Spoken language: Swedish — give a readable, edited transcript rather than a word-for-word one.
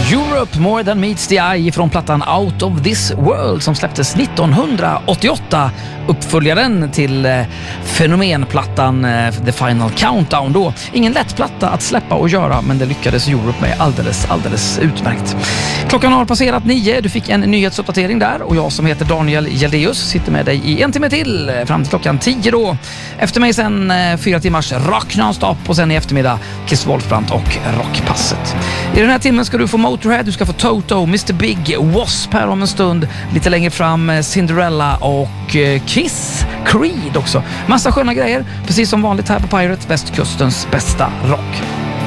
Europe More Than Meets the Eye från plattan Out of This World som släpptes 1988, uppföljaren till fenomenplattan The Final Countdown då. Ingen lätt platta att släppa och göra, men det lyckades Europe med alldeles utmärkt. Klockan har passerat 9, du fick en nyhetsuppdatering där och jag som heter Daniel Geldeus sitter med dig i en timme till fram till klockan 10 då. Efter mig sen 4 timmars rock nonstop och sen i eftermiddag Kiss Wolfbrandt och Rockpasset. I den här timmen ska du få Motorhead, du ska få Toto, Mr. Big, Wasp här om en stund. Lite längre fram Cinderella och Kiss, Creed också. Massa sköna grejer, precis som vanligt här på Pirate, västkustens bästa rock.